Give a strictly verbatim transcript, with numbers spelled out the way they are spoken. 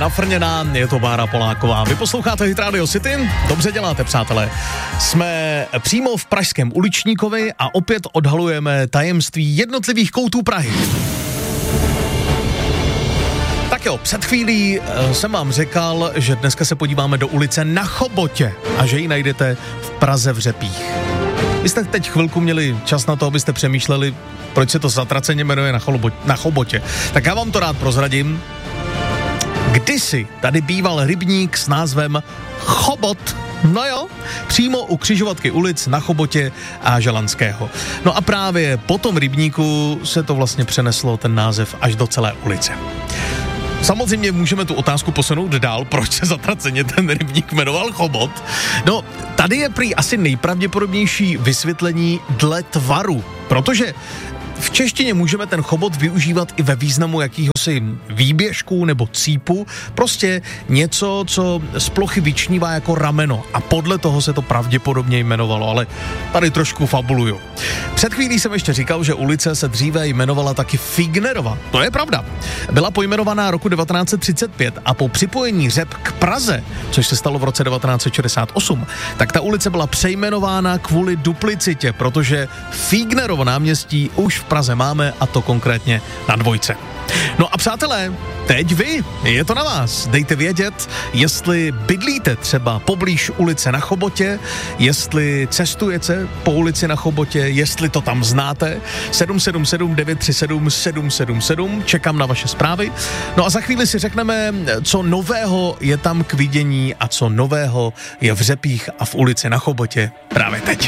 nafrněná, je to Bára Poláková. Vy posloucháte Hit Radio City? Dobře děláte, přátelé. Jsme přímo v pražském Uličníkovi a opět odhalujeme tajemství jednotlivých koutů Prahy. Tak jo, před chvílí jsem vám řekl, že dneska se podíváme do ulice Na Chobotě a že ji najdete v Praze v Řepích. Vy jste teď chvilku měli čas na to, abyste přemýšleli, proč se to zatraceně jmenuje na, cholobo- na Chobotě. Tak já vám to rád prozradím. Kdysi tady býval rybník s názvem Chobot. No jo, přímo u křižovatky ulic Na Chobotě a Želanského. No a právě po tom rybníku se to vlastně přeneslo, ten název, až do celé ulice. Samozřejmě můžeme tu otázku posunout dál, proč se zatraceně ten rybník jmenoval Chobot. No, tady je prý asi nejpravděpodobnější vysvětlení dle tvaru, protože v češtině můžeme ten chobot využívat i ve významu jakýhosi výběžku nebo cípu, prostě něco, co z plochy vyčnívá jako rameno a podle toho se to pravděpodobně jmenovalo, ale tady trošku fabuluju. Před chvílí jsem ještě říkal, že ulice se dříve jmenovala taky Fignerova. To je pravda. Byla pojmenovaná roku devatenáct set třicet pět a po připojení Řep k Praze, což se stalo v roce devatenáct set šedesát osm, tak ta ulice byla přejmenována kvůli duplicitě, protože Fignerovo náměstí už v Praze máme, a to konkrétně na Dvojce. No a přátelé, teď vy, je to na vás. Dejte vědět, jestli bydlíte třeba poblíž ulice Na Chobotě, jestli cestujete po ulici Na Chobotě, jestli to tam znáte. sedm sedm sedm devět tři sedm sedm sedm sedm, čekám na vaše zprávy. No a za chvíli si řekneme, co nového je tam k vidění a co nového je v Řepích a v ulici Na Chobotě právě teď.